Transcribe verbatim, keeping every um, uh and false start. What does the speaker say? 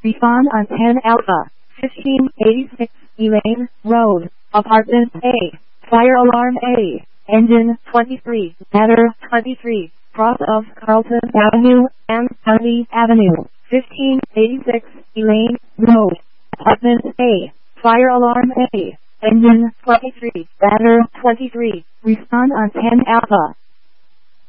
Respond on ten Alpha. fifteen eighty-six Elaine Road, Apartment A. Fire alarm A. Engine twenty-three. Ladder twenty-three. Cross of Carlton Avenue and County Avenue. fifteen eighty-six Elaine Road, Apartment A. Fire alarm A. Engine twenty-three. Ladder twenty-three. Respond on ten Alpha.